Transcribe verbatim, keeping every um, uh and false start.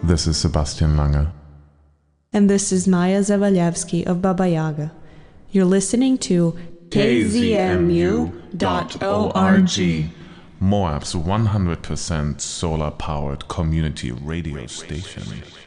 This is Sebastian Lange. And this is Maya Zawalewski of Baba Yaga. You're listening to K Z M U dot org, Moab's one hundred percent solar-powered community radio station.